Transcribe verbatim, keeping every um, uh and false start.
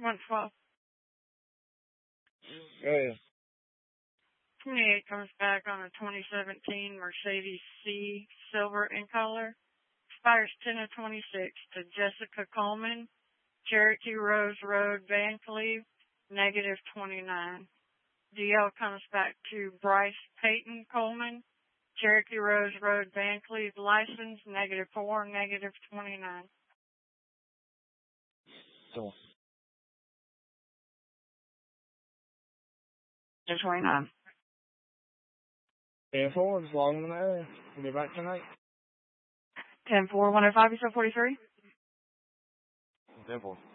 one twelve. Yeah. twenty-eight comes back on a twenty seventeen Mercedes C silver in color. Expires ten of twenty-six to Jessica Coleman, Cherokee Rose Road, Van Cleve, negative twenty-nine. D L comes back to Bryce Peyton Coleman, Cherokee Rose Road, Van Cleve, license, negative four, negative twenty-nine. So. Negative twenty-nine. ten four, just logging in the area. We'll be back tonight. ten four, one oh five, you said forty-three? ten four.